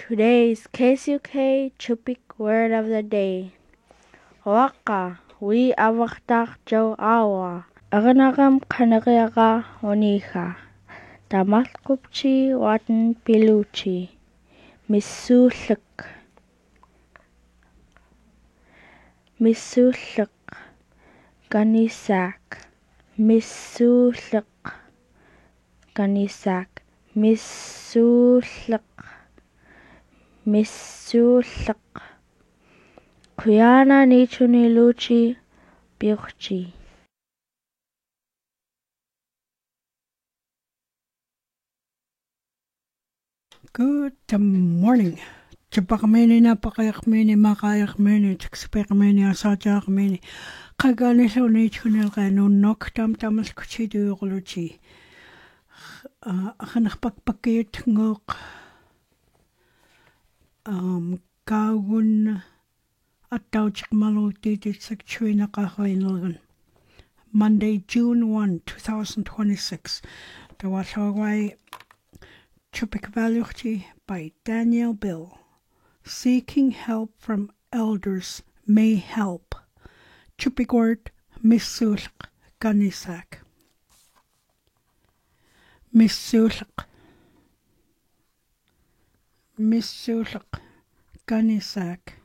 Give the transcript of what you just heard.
Today's KCUK Chupik word of the day. Waka, we awaktak jo awa. Aganagam kanagayaga onika. Damatkupchi watan piluchi. Misulik. Misulik. Ganisak. Misulik. Ganisak. Misulik. Misulik. Kuyana nichuni luchi birchi. Good morning. Chapakameni napakayakmeni makayakmeni tsikspekmeni asajakmeni kagani so nichunil kanu nok tam tamas kuchidu yuluchi. Akanach pakpakit ngok kawun ataw chikmaluti tsikchuina kahoinulgan. Monday, June 1, 2026. The Wasawai Chupik Valuchi by Daniel Bill. Seeking help from elders may help. Chupik word Misulk Ganisak. Misulk. Misulk Ganisak.